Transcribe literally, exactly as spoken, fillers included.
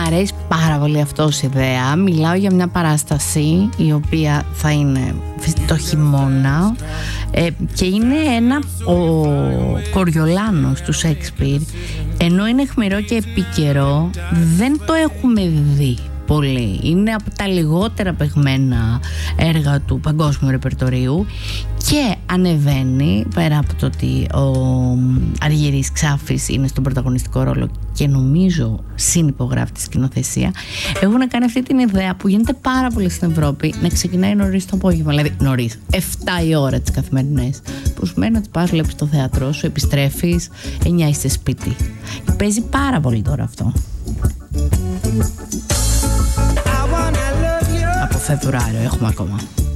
αρέσει πάρα πολύ αυτό ως ιδέα. Μιλάω για μια παράσταση η οποία θα είναι το χειμώνα ε, και είναι ένα ο Κοριολάνος του Σέξπιρ, ενώ είναι αιχμηρό και επίκαιρο, δεν το έχουμε δει πολύ. Είναι από τα λιγότερα παιγμένα έργα του παγκόσμιου ρεπερτορίου και ανεβαίνει, πέρα από το ότι ο Αργυρής Ξάφης είναι στον πρωταγωνιστικό ρόλο και νομίζω συνυπογράφει τη σκηνοθεσία, έχουν κάνει αυτή την ιδέα που γίνεται πάρα πολύ στην Ευρώπη, να ξεκινάει νωρίς το απόγευμα, δηλαδή νωρίς, εφτά η ώρα τις καθημερινές, που σημαίνει ότι πας, βλέπεις το θέατρό σου, επιστρέφεις, εννιά είσαι σπίτι. Παίζει πάρα πολύ τώρα αυτό. Από Φεβρουάριο έχουμε ακόμα.